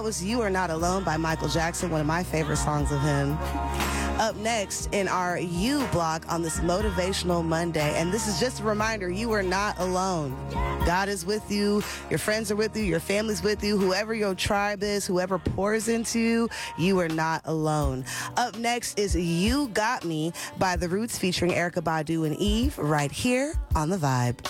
That was You Are Not Alone by Michael Jackson, one of my favorite songs of him. Up next in our You block on this Motivational Monday, and this is just a reminder, you are not alone. God is with you, your friends are with you, your family's with you, whoever your tribe is, whoever pours into you, you are not alone. Up next is You Got Me by The Roots featuring Erykah Badu and Eve right here on The Vibe.